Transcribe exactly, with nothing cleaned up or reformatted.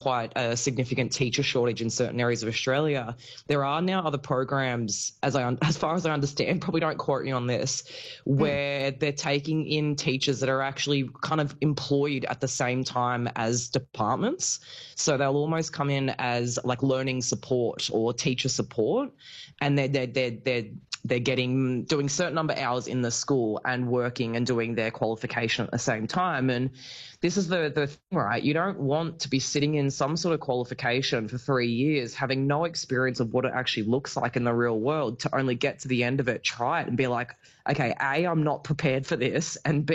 quite a significant teacher shortage in certain areas of Australia, there are now other programs, as I as far as I understand, probably don't quote me on this, where mm. they're taking in teachers that are actually kind of employed at the same time as departments. So they'll almost come in as like learning support or teacher support, and they're they're they're, they're they're getting doing certain number of hours in the school and working and doing their qualification at the same time. And this is the the thing, right? You don't want to be sitting in some sort of qualification for three years, having no experience of what it actually looks like in the real world, to only get to the end of it, try it, and be like, okay, A, I'm not prepared for this, and B,